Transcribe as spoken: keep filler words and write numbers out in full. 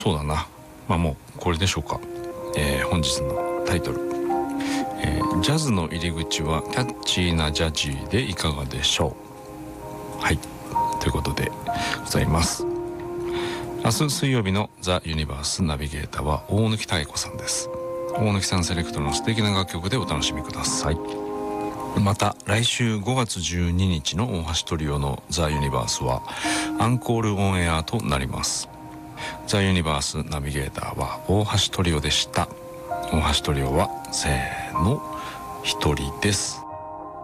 そうだな、まあもうこれでしょうか。えー、本日のタイトル、えー、ジャズの入り口はキャッチーなジャジーでいかがでしょう。はい、ということでございます。明日水曜日のザ・ユニバースナビゲーターは大貫妙子さんです。大貫さんセレクトの素敵な楽曲でお楽しみください。また来週ごがつじゅうににちの大橋トリオのザ・ユニバースはアンコールオンエアとなります。ザ・ユニバースナビゲーターは大橋トリオでした。大橋トリオはせーの一人です。